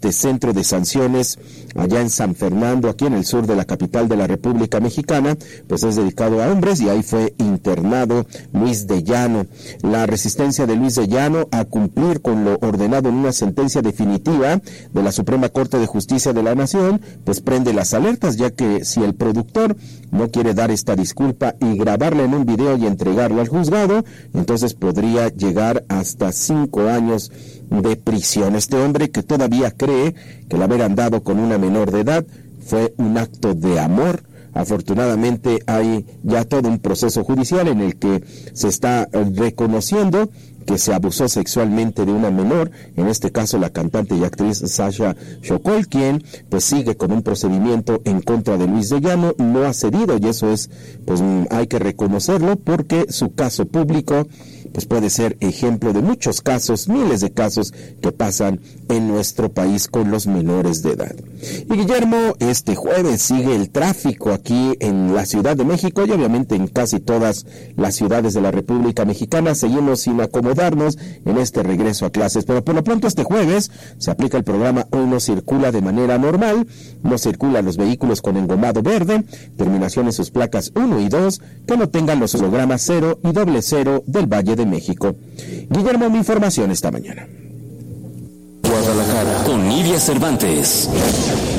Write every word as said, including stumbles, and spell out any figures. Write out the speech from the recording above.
este centro de sanciones allá en San Fernando, aquí en el sur de la capital de la República Mexicana, pues es dedicado a hombres y ahí fue internado Luis de Llano. La resistencia de Luis de Llano a cumplir con lo ordenado en una sentencia definitiva de la Suprema Corte de Justicia de la Nación, pues prende las alertas, ya que si el productor no quiere dar esta disculpa y grabarla en un video y entregarlo al juzgado, entonces podría llegar hasta cinco años de prisión. Este hombre, que todavía cree que el haber andado con una menor de edad fue un acto de amor. Afortunadamente hay ya todo un proceso judicial en el que se está reconociendo que se abusó sexualmente de una menor, en este caso la cantante y actriz Sasha Sokol, quien pues sigue con un procedimiento en contra de Luis de Llano. No ha cedido, y eso es, pues hay que reconocerlo, porque su caso público pues puede ser ejemplo de muchos casos, miles de casos que pasan en nuestro país con los menores de edad. Y Guillermo, este jueves sigue el tráfico aquí en la Ciudad de México y obviamente en casi todas las ciudades de la República Mexicana. Seguimos sin acomodarnos en este regreso a clases, pero por lo pronto este jueves se aplica el programa Hoy no circula de manera normal, no circulan los vehículos con engomado verde, terminación en sus placas uno y dos, que no tengan los hologramas cero y doble cero del Valle de México. Guillermo, mi información esta mañana. Guadalajara, con Nidia Cervantes.